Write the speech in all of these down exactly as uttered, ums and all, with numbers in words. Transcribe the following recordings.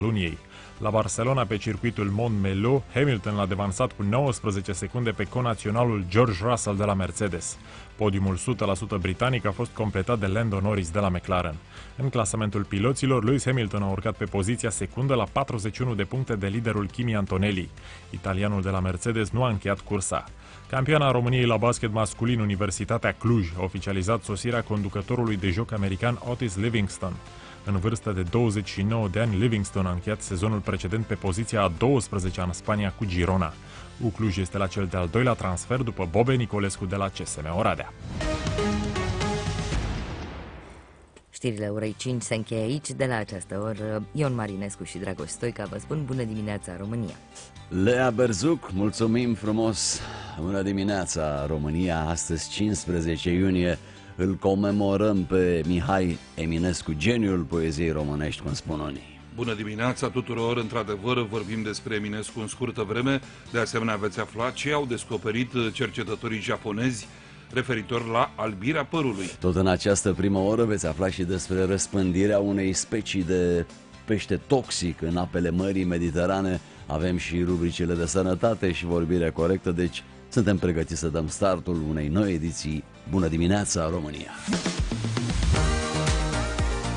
Cataloniei. La Barcelona, pe circuitul Montmeló, Hamilton l-a devansat cu nouăsprezece secunde pe conaționalul George Russell de la Mercedes. Podiumul o sută la sută britanic a fost completat de Lando Norris de la McLaren. În clasamentul piloților, Lewis Hamilton a urcat pe poziția secundă la patruzeci și unu de puncte de liderul Kimi Antonelli. Italianul de la Mercedes nu a încheiat cursa. Campioana României la basket masculin, Universitatea Cluj a oficializat sosirea conducătorului de joc american Otis Livingston. În vârstă de douăzeci și nouă de ani, Livingston a încheiat sezonul precedent pe poziția a douăsprezecea în Spania cu Girona. U Cluj este la cel de-al doilea transfer după Bobe Nicolescu de la C S M Oradea. Știrile orei cinci se încheie aici. De la această oră, Ion Marinescu și Dragoș Stoica vă spun bună dimineața, România! Lea Berzuc, mulțumim frumos! Bună dimineața, România! Astăzi, cincisprezece iunie, îl comemorăm pe Mihai Eminescu, geniul poeziei românești, cum spun unii. Bună dimineața tuturor! Într-adevăr, vorbim despre Eminescu în scurtă vreme. De asemenea, veți afla ce au descoperit cercetătorii japonezi referitor la albirea părului. Tot în această primă oră veți afla și despre răspândirea unei specii de pește toxic în apele Mării Mediterane. Avem și rubricile de sănătate și vorbire corectă, deci suntem pregătiți să dăm startul unei noi ediții. Bună dimineața, România!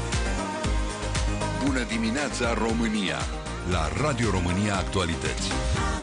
Bună dimineața, România! La Radio România Actualități.